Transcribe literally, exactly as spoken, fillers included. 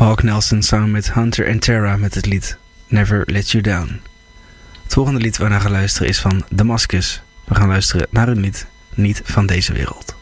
Hawk Nelson samen met Hunter en Tara met het lied Never Let You Down. Het volgende lied waar we naar gaan luisteren is van Damascus. We gaan luisteren naar hun lied Niet van deze wereld.